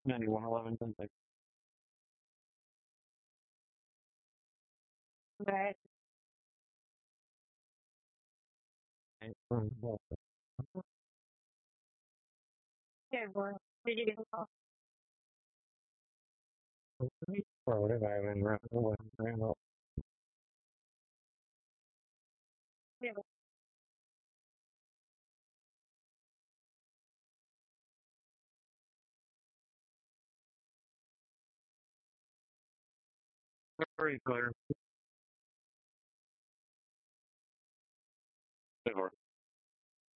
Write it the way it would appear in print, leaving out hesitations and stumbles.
91, 11, 10, 6. Right. Okay, well, did you get a call? Rhode Island, Randall. Yeah. Very clear. Before.